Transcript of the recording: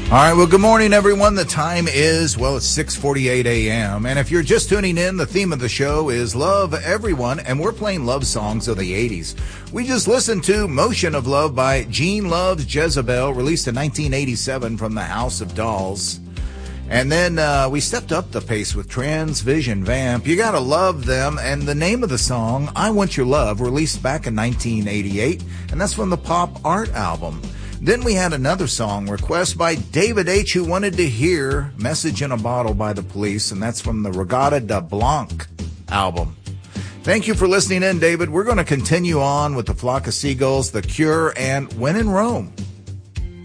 All right, well, good morning, everyone. The time is, it's 6:48 a.m. And if you're just tuning in, the theme of the show is Love Everyone, and we're playing love songs of the 80s. We just listened to Motion of Love by Gene Loves Jezebel, released in 1987 from the House of Dolls. And then we stepped up the pace with Transvision Vamp. You Gotta Love Them, and the name of the song, I Want Your Love, released back in 1988, and that's from the Pop Art album. Then we had another song request by David H., who wanted to hear Message in a Bottle by the Police, and that's from the Regatta de Blanc album. Thank you for listening in, David. We're going to continue on with the Flock of Seagulls, The Cure, and When in Rome.